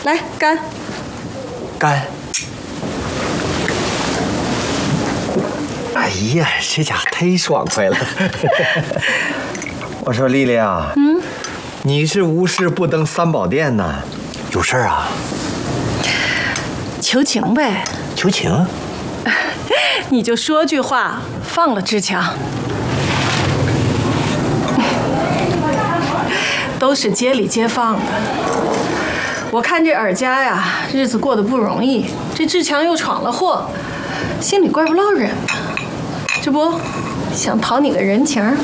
来干。 干。哎呀，这家伙忒爽快了。我说丽丽啊，你是无事不登三宝殿呐，有事儿啊？ 求情呗。 求情？ 你就说句话，放了志强。都是街里街坊的，我看这尔家呀，日子过得不容易，这志强又闯了祸，心里怪不落忍的。这不，想讨你个人情。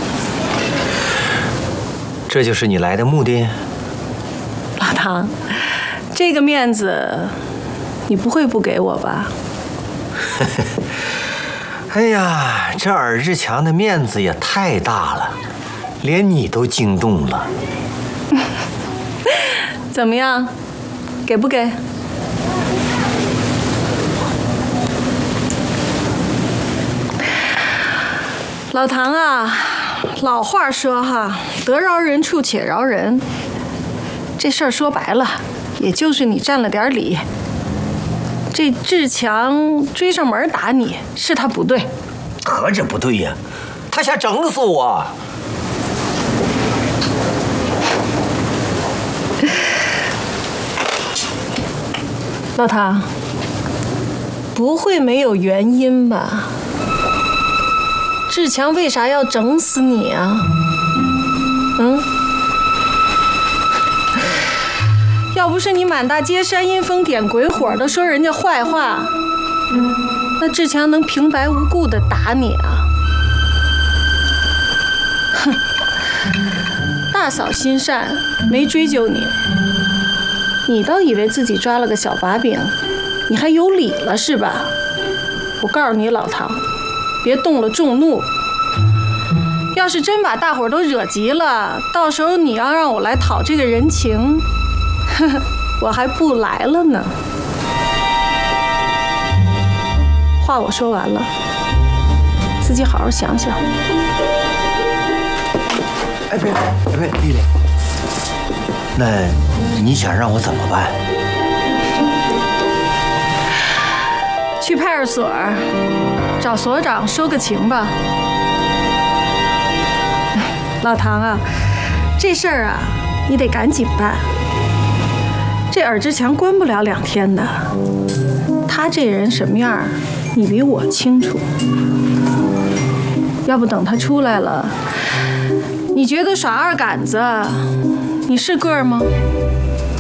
这就是你来的目的？ 老唐，这个面子，你不会不给我吧？ 哎呀，这尔志强的面子也太大了，连你都惊动了。 怎么样，给不给？老唐啊，老话说哈，得饶人处且饶人。这事儿说白了，也就是你占了点理。这志强追上门打你，是他不对。 何止不对呀，他想整死我。 老唐，不会没有原因吧？志强为啥要整死你啊？要不是你满大街煽阴风点鬼火的说人家坏话，那志强能平白无故的打你啊？哼，大嫂心善，没追究你。你倒以为自己抓了个小把柄，你还有理了是吧？我告诉你老唐，别动了众怒。要是真把大伙都惹急了，到时候你要让我来讨这个人情，呵呵，我还不来了呢。话我说完了，自己好好想想。 哎，别，丽丽，那你想让我怎么办？ 去派出所找所长说个情吧。老唐啊，这事儿啊，你得赶紧办。这尔志强关不了2天的，他这人什么样，你比我清楚。要不等他出来了，你觉得耍二杆子，你是个儿吗？